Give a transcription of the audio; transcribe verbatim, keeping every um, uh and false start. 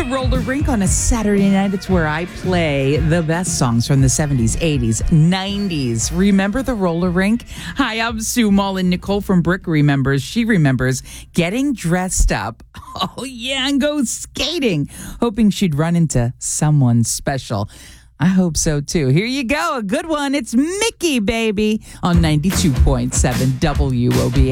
roller rink on a Saturday night. It's where I play the best songs from the seventies, eighties, nineties. Remember the roller rink? Hi, I'm Sue Mullen. Nicole from Brick remembers. She remembers getting dressed up. Oh, yeah, and go skating, hoping she'd run into someone special. I hope so, too. Here you go. A good one. It's Mickey, baby, on ninety-two point seven W O B A.